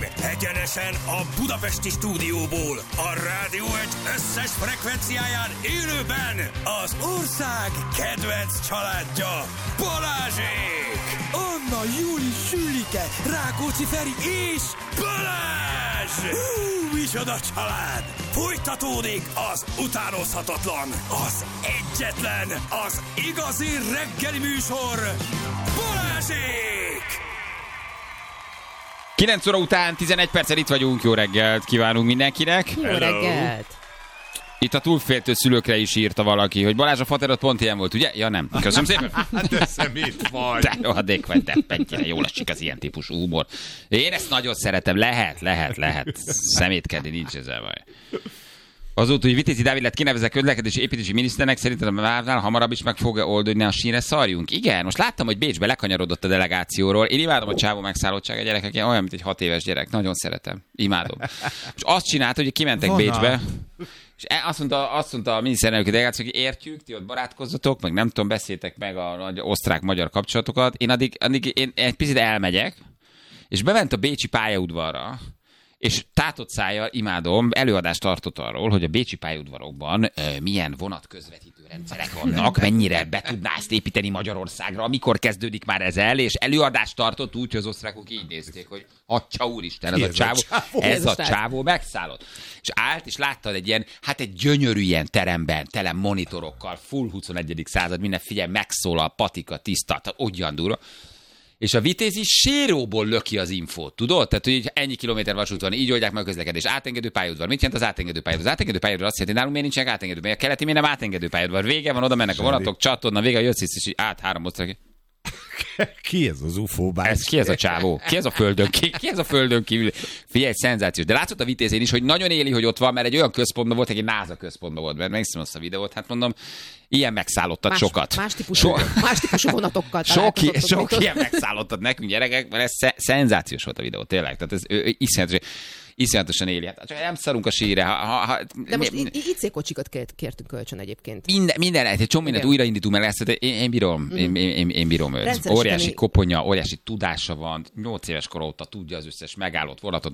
uraim, egyenesen a budapesti stúdióból, a Rádió Egy összes frekvenciáján élőben az ország kedvenc családja, Balázsék! Anna, Júli, Sülike, Rákóczi Feri és Balázs! Micsoda család! Folytatódik az utánozhatatlan, az egyetlen, az igazi reggeli műsor, Balázsék! 9 óra után 11 perccel itt vagyunk, jó reggelt kívánunk mindenkinek. Jó reggelt! Itt a túlféltő szülőkre is írta valaki, hogy Balázs, a faterod pont ilyen volt, ugye? Ja nem. Köszönöm szépen. De szemét vagy. Te rohadék vagy, de pentyire jól esik az ilyen típusú humor. Én ezt nagyon szeretem, lehet. Szemétkedni, nincs ezzel baj. Azóta, hogy Vitézi Dávid lett kinevezve közlekedési építési miniszternek, szerintem a hamarabb is meg fogja oldani a sínre szarjunk. Igen, most láttam, hogy Bécsbe lekanyarodott a delegációról. Én imádom a csávó megszállottság a gyerekek, olyan, mint egy 6 éves gyerek. Nagyon szeretem. Imádom. És azt csinálta, hogy kimentek Bécsbe. És azt mondta a miniszterelnöki delegáció, hogy értjük, ti ott barátkozzatok, meg nem tudom, beszéltek meg a osztrák-magyar kapcsolatokat. Én addig egy picit elmegyek, és bement a bécsi pályaudvarra, és tátott szájjal, imádom, előadást tartott arról, hogy a bécsi pályaudvarokban milyen vonatközvetítő rendszerek vannak, mennyire be tudná ezt építeni Magyarországra, mikor kezdődik már ez el, és előadást tartott úgy, hogy az osztrákok így nézték, hogy atya úristen, ez a csávó megszállott. És állt, és láttad egy ilyen, egy gyönyörű ilyen teremben, tele monitorokkal, full 21. század, minden figyelj, megszólal, patika, tiszta, olyan durva. És a Vitézi séróból löki az infót, tudod? Tehát, hogy ennyi kilométer vasút van, így oldják meg a közlekedés. Átengedő pályaudvar. Mit jelent az átengedő pályaudvar? Az átengedő pályaudvar azt jelenti, nálunk miért nincsenek átengedő pályaudvar? A keleti miért nem átengedő pályaudvar? Vége van, oda mennek a vonatok, csatorna, vége, jössz és át 3 osztrák. Ki ez az UFO bács? Ki ez a csávó? Ki ez a földön? Ki ez a földön kívül? Figyelj, szenzációs. De látszott a Vitézén is, hogy nagyon éli, hogy ott van, mert egy olyan központban volt, egy NASA központban volt, mert megszem azt a videót, hát mondom, ilyen megszállottat sokat. Más típusú vonatokkal. Sok ilyen megszállottat nekünk, gyerekek, mert ez szenzációs volt a videó, tényleg. Tehát ez iszonyatosan éli. Hát, csak nem szarunk a sírre. De most IC-kocsikat kértünk kölcsön egyébként. Minden egy csomó mindent újraindítunk, mert ezt én bírom őt. Óriási koponya, óriási tudása van, 8 éves kor óta tudja az összes megállott vonatot,